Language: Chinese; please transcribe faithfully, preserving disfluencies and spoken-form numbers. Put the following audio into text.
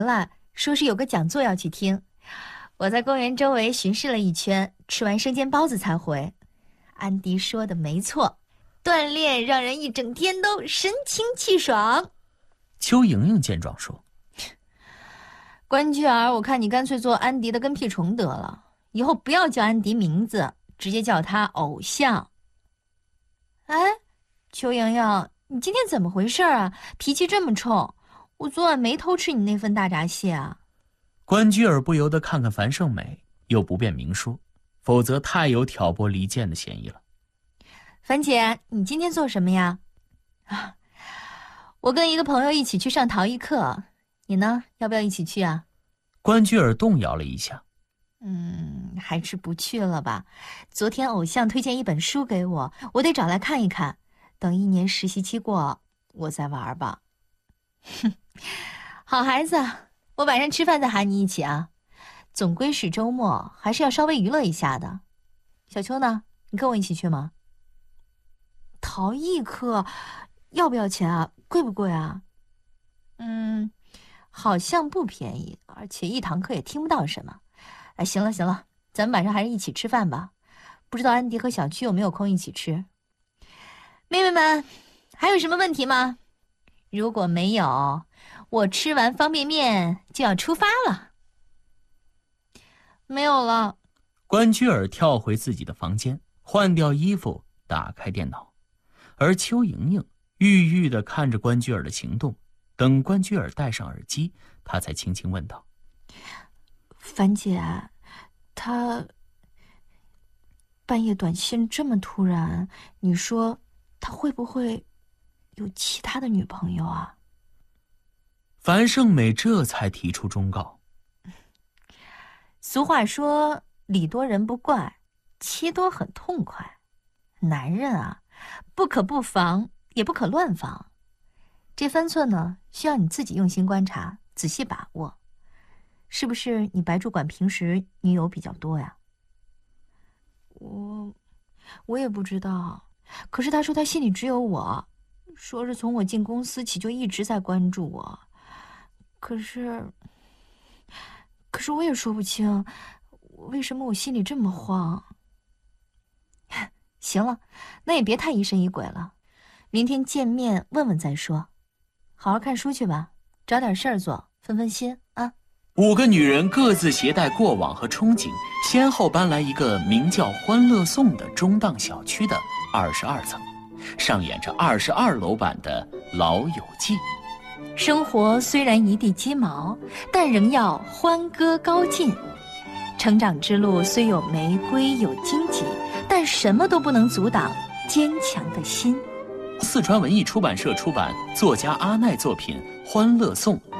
了，说是有个讲座要去听。我在公园周围巡视了一圈，吃完生煎包子才回。安迪说的没错，锻炼让人一整天都神清气爽。 邱莹莹见状说： 关雎尔，我看你干脆做安迪的跟屁虫得了，以后不要叫安迪名字，直接叫他偶像。哎，邱莹莹，你今天怎么回事啊？脾气这么冲，我昨晚没偷吃你那份大闸蟹啊。 关雎尔不由得看看樊胜美，又不便明说，否则太有挑拨离间的嫌疑了。 樊姐，你今天做什么呀？啊，我跟一个朋友一起去上陶艺课，你呢？要不要一起去啊？ 关雎尔动摇了一下， 嗯，还是不去了吧。昨天偶像推荐一本书给我，我得找来看一看。等一年实习期过，我再玩吧。哼，好孩子，我晚上吃饭再喊你一起啊。总归是周末，还是要稍微娱乐一下的。小秋呢？你跟我一起去吗？陶艺课要不要钱啊？贵不贵啊？嗯，好像不便宜，而且一堂课也听不到什么。哎，行了行了，咱们晚上还是一起吃饭吧。不知道安迪和小区有没有空一起吃？妹妹们，还有什么问题吗？如果没有，我吃完方便面就要出发了。没有了。 关雎尔跳回自己的房间，换掉衣服，打开电脑。而邱莹莹郁郁地看着关雎尔的行动，等关雎尔戴上耳机，她才轻轻问道： 樊姐，他半夜短信这么突然，你说他会不会有其他的女朋友啊？ 樊胜美这才提出忠告： 俗话说礼多人不怪，妻多很痛快。男人啊，不可不防，也不可乱防。这分寸呢，需要你自己用心观察，仔细把握。是不是你白主管平时女友比较多呀？我我也不知道，可是他说他心里只有我，说是从我进公司起就一直在关注我。可是可是我也说不清为什么我心里这么慌。行了，那也别太疑神疑鬼了，明天见面问问再说。好好看书去吧，找点事儿做，分分心啊。 五个女人各自携带过往和憧憬，先后搬来一个名叫欢乐颂的中档小区的二十二层，上演着二十二楼版的《老友记》。 生活虽然一地鸡毛，但仍要欢歌高进。成长之路虽有玫瑰有荆棘，但什么都不能阻挡坚强的心。 四川文艺出版社出版，作家阿奈作品《欢乐颂》